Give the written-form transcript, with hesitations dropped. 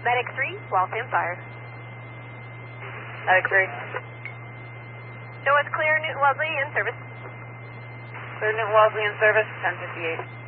Medic 3, Waltham Fire. Medic 3. Show us clear, Newton Wellesley in service. Clear Newton Wellesley in service, 1058.